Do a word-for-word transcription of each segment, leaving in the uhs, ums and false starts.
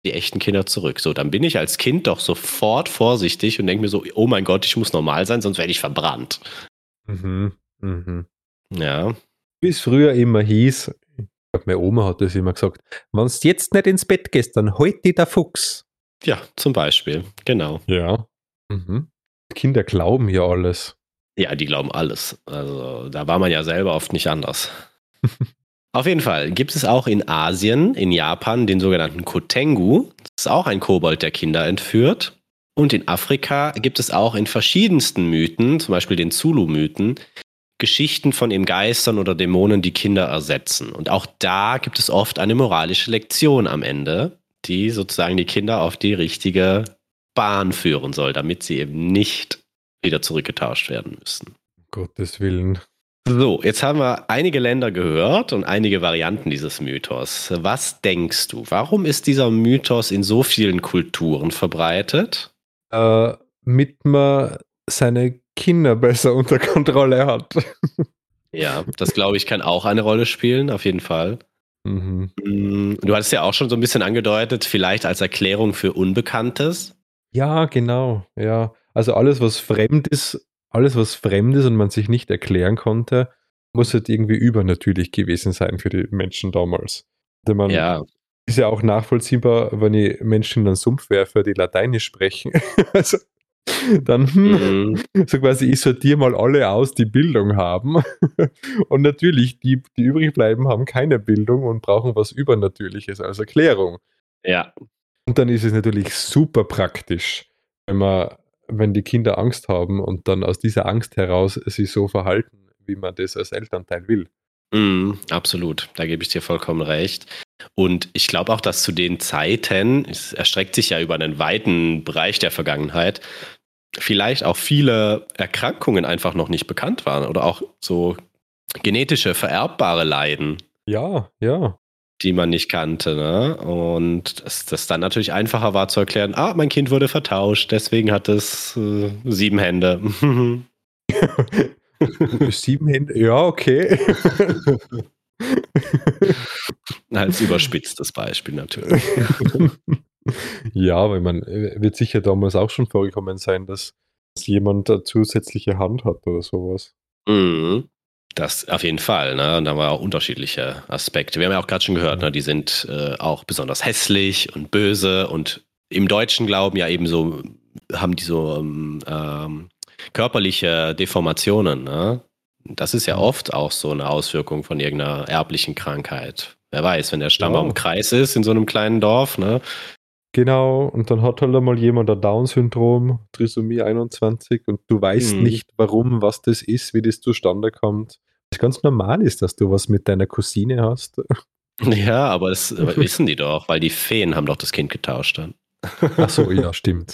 die echten Kinder zurück. So, dann bin ich als Kind doch sofort vorsichtig und denke mir so, oh mein Gott, ich muss normal sein, sonst werde ich verbrannt. Mhm. Mhm. Ja. Wie es früher immer hieß, ich glaube, meine Oma hat das immer gesagt, wenn du jetzt nicht ins Bett gehst, dann halt dich der Fuchs. Ja, zum Beispiel, genau. Ja. Mhm. Kinder glauben ja alles. Ja, die glauben alles. Also da war man ja selber oft nicht anders. Auf jeden Fall gibt es auch in Asien, in Japan, den sogenannten Kotengu. Das ist auch ein Kobold, der Kinder entführt. Und in Afrika gibt es auch in verschiedensten Mythen, zum Beispiel den Zulu-Mythen, Geschichten von eben Geistern oder Dämonen, die Kinder ersetzen. Und auch da gibt es oft eine moralische Lektion am Ende, die sozusagen die Kinder auf die richtige Bahn führen soll, damit sie eben nicht wieder zurückgetauscht werden müssen. Um Gottes Willen. So, jetzt haben wir einige Länder gehört und einige Varianten dieses Mythos. Was denkst du, warum ist dieser Mythos in so vielen Kulturen verbreitet? Äh, mit man seine Kinder besser unter Kontrolle hat. Ja, das glaube ich kann auch eine Rolle spielen, auf jeden Fall. Mhm. Du hattest ja auch schon so ein bisschen angedeutet, vielleicht als Erklärung für Unbekanntes. Ja, genau. Ja, also alles, was fremd ist, alles, was fremd ist und man sich nicht erklären konnte, muss halt irgendwie übernatürlich gewesen sein für die Menschen damals. Also man Ja, ist ja auch nachvollziehbar, wenn ich Menschen in einen Sumpf werfe, die Lateinisch sprechen. Also dann, hm, mhm. so quasi, ich sortiere mal alle aus, die Bildung haben. Und natürlich, die, die übrig bleiben, haben keine Bildung und brauchen was Übernatürliches als Erklärung. Ja, Und dann ist es natürlich super praktisch, wenn man, wenn die Kinder Angst haben und dann aus dieser Angst heraus sich so verhalten, wie man das als Elternteil will. mhm, absolut, da gebe ich dir vollkommen recht. Und ich glaube auch, dass zu den Zeiten, es erstreckt sich ja über einen weiten Bereich der Vergangenheit, vielleicht auch viele Erkrankungen einfach noch nicht bekannt waren oder auch so genetische, vererbbare Leiden, Ja, ja. die man nicht kannte. Ne? Und dass das dann natürlich einfacher war zu erklären, ah, mein Kind wurde vertauscht, deswegen hat es äh, sieben Hände. Sieben Hände, ja, okay. Als überspitztes Beispiel natürlich. Ja, weil man wird sicher damals auch schon vorgekommen sein, dass, dass jemand eine zusätzliche Hand hat oder sowas. Mhm. Das auf jeden Fall, ne? Und da haben wir auch unterschiedliche Aspekte. Wir haben ja auch gerade schon gehört, ne? Die sind äh, auch besonders hässlich und böse und im Deutschen Glauben ja eben so, haben die so ähm, körperliche Deformationen, ne? Das ist ja oft auch so eine Auswirkung von irgendeiner erblichen Krankheit. Wer weiß, wenn der Stammbaum im Ja. Kreis ist in so einem kleinen Dorf, ne? Genau, und dann hat halt einmal jemand ein Down-Syndrom, Trisomie einundzwanzig, und du weißt Mhm. nicht, warum, was das ist, wie das zustande kommt. Das ganz normal ist, dass du was mit deiner Cousine hast. Ja, aber das wissen die doch, weil die Feen haben doch das Kind getauscht dann. Ach so, ja, stimmt.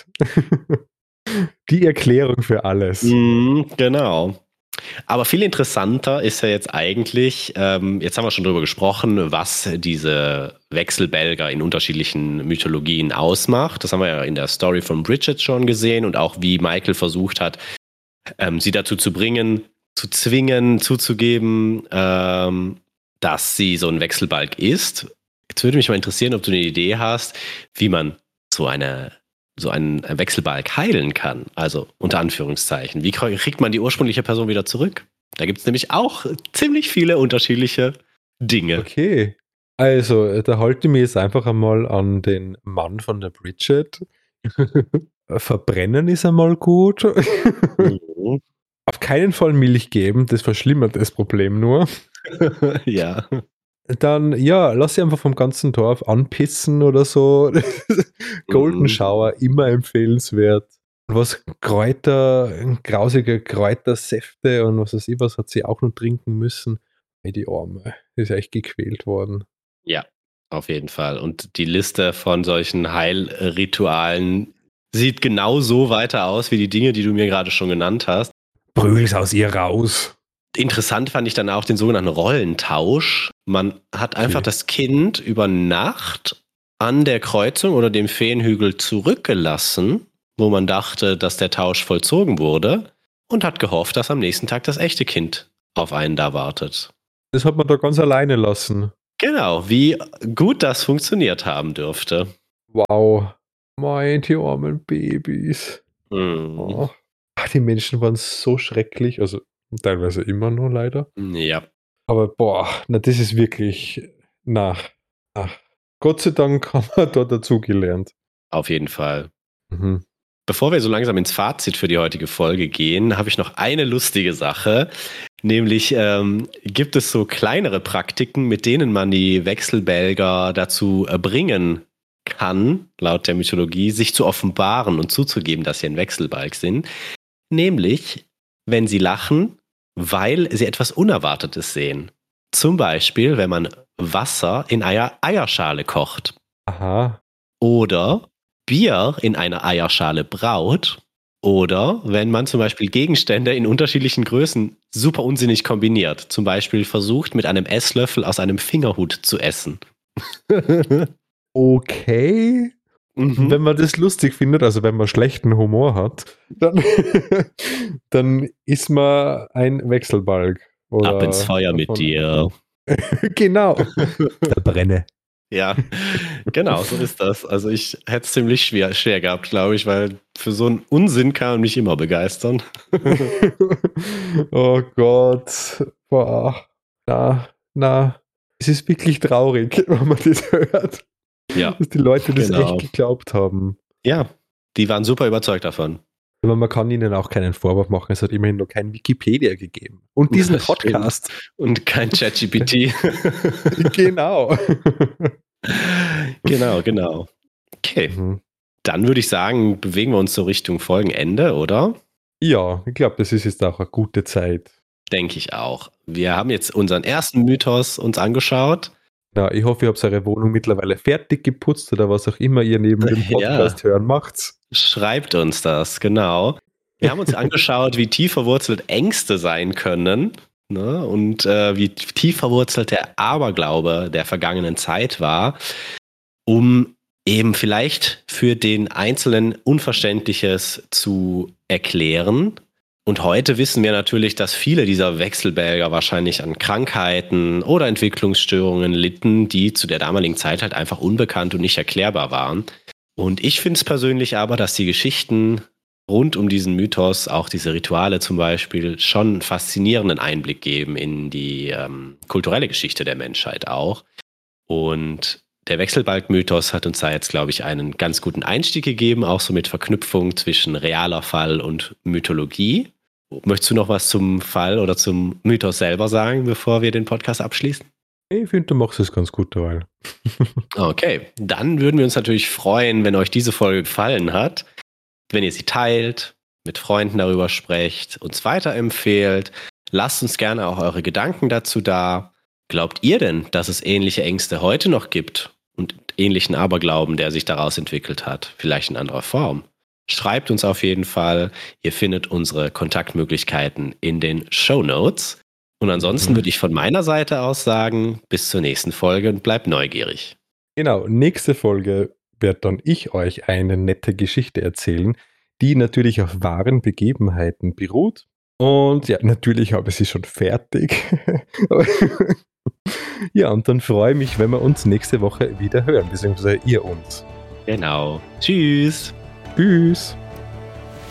Die Erklärung für alles. Mhm, genau. Aber viel interessanter ist ja jetzt eigentlich, ähm, jetzt haben wir schon drüber gesprochen, was diese Wechselbälger in unterschiedlichen Mythologien ausmacht. Das haben wir ja in der Story von Bridget schon gesehen und auch wie Michael versucht hat, ähm, sie dazu zu bringen, zu zwingen, zuzugeben, ähm, dass sie so ein Wechselbalg ist. Jetzt würde mich mal interessieren, ob du eine Idee hast, wie man so eine so einen Wechselbalg heilen kann. Also unter Anführungszeichen. Wie kriegt man die ursprüngliche Person wieder zurück? Da gibt es nämlich auch ziemlich viele unterschiedliche Dinge. Okay. Also, da halte ich mich jetzt einfach einmal an den Mann von der Bridget. Verbrennen ist einmal gut. Mhm. Auf keinen Fall Milch geben, das verschlimmert das Problem nur. Ja. Dann, ja, lass sie einfach vom ganzen Dorf anpissen oder so. Golden Mhm. Shower, immer empfehlenswert. Was Kräuter, grausige Kräutersäfte und was weiß ich was, hat sie auch noch trinken müssen. Hey, die Arme, die ist echt gequält worden. Ja, auf jeden Fall. Und die Liste von solchen Heilritualen sieht genau so weiter aus wie die Dinge, die du mir gerade schon genannt hast. Prügel's aus ihr raus. Interessant fand ich dann auch den sogenannten Rollentausch. Man hat einfach Okay. das Kind über Nacht an der Kreuzung oder dem Feenhügel zurückgelassen, wo man dachte, dass der Tausch vollzogen wurde, und hat gehofft, dass am nächsten Tag das echte Kind auf einen da wartet. Das hat man da ganz alleine lassen. Genau, wie gut das funktioniert haben dürfte. Wow. Mein, die armen Babys. Mhm. Oh. Ach, die Menschen waren so schrecklich, also teilweise immer noch leider. Ja. Aber boah, na, das ist wirklich, na, na. Gott sei Dank haben wir da dazugelernt. Auf jeden Fall. Mhm. Bevor wir so langsam ins Fazit für die heutige Folge gehen, habe ich noch eine lustige Sache. Nämlich ähm, gibt es so kleinere Praktiken, mit denen man die Wechselbälger dazu äh, bringen kann, laut der Mythologie, sich zu offenbaren und zuzugeben, dass sie ein Wechselbalg sind. Nämlich, wenn sie lachen, weil sie etwas Unerwartetes sehen. Zum Beispiel, wenn man Wasser in einer Eierschale kocht. Aha. Oder Bier in einer Eierschale braut. Oder wenn man zum Beispiel Gegenstände in unterschiedlichen Größen super unsinnig kombiniert. Zum Beispiel versucht, mit einem Esslöffel aus einem Fingerhut zu essen. Okay. Mhm. Wenn man das lustig findet, also wenn man schlechten Humor hat, dann, dann ist man ein Wechselbalg. Oder Ab ins Feuer mit davon- dir. Genau. Der Brenne. Ja, genau, so ist das. Also ich hätte es ziemlich schwer, schwer gehabt, glaube ich, weil für so einen Unsinn kann man mich immer begeistern. Oh Gott. Boah. Na, na. Es ist wirklich traurig, wenn man das hört. Ja, Dass die Leute das genau. echt geglaubt haben. Ja, die waren super überzeugt davon. Aber man kann ihnen auch keinen Vorwurf machen. Es hat immerhin noch kein Wikipedia gegeben. Und diesen Das stimmt. Podcast. Und kein ChatGPT. Genau. Genau, genau. Okay, Mhm. dann würde ich sagen, bewegen wir uns so Richtung Folgenende, oder? Ja, ich glaube, das ist jetzt auch eine gute Zeit. Denke ich auch. Wir haben jetzt unseren ersten Mythos uns angeschaut. Ja, ich hoffe, ihr habt eure Wohnung mittlerweile fertig geputzt oder was auch immer ihr neben dem Ja. Podcast hören macht. Schreibt uns das, genau. Wir haben uns angeschaut, wie tief verwurzelt Ängste sein können, ne? Und äh, wie tief verwurzelt der Aberglaube der vergangenen Zeit war, um eben vielleicht für den Einzelnen Unverständliches zu erklären. Und heute wissen wir natürlich, dass viele dieser Wechselbälger wahrscheinlich an Krankheiten oder Entwicklungsstörungen litten, die zu der damaligen Zeit halt einfach unbekannt und nicht erklärbar waren. Und ich finde es persönlich aber, dass die Geschichten rund um diesen Mythos, auch diese Rituale zum Beispiel, schon einen faszinierenden Einblick geben in die ähm, kulturelle Geschichte der Menschheit auch. Und der Wechselbalg-Mythos hat uns da jetzt, glaube ich, einen ganz guten Einstieg gegeben, auch so mit Verknüpfung zwischen realer Fall und Mythologie. Möchtest du noch was zum Fall oder zum Mythos selber sagen, bevor wir den Podcast abschließen? Ich finde, du machst es ganz gut dabei. Okay, dann würden wir uns natürlich freuen, wenn euch diese Folge gefallen hat, wenn ihr sie teilt, mit Freunden darüber sprecht, uns weiterempfehlt. Lasst uns gerne auch eure Gedanken dazu da. Glaubt ihr denn, dass es ähnliche Ängste heute noch gibt und ähnlichen Aberglauben, der sich daraus entwickelt hat? Vielleicht in anderer Form? Schreibt uns auf jeden Fall. Ihr findet unsere Kontaktmöglichkeiten in den Shownotes. Und ansonsten Mhm. würde ich von meiner Seite aus sagen, bis zur nächsten Folge und bleibt neugierig. Genau, nächste Folge werde dann ich euch eine nette Geschichte erzählen, die natürlich auf wahren Begebenheiten beruht. Und ja, natürlich habe ich sie schon fertig. Ja, und dann freue ich mich, wenn wir uns nächste Woche wieder hören, beziehungsweise ihr uns. Genau. Tschüss. Tschüss.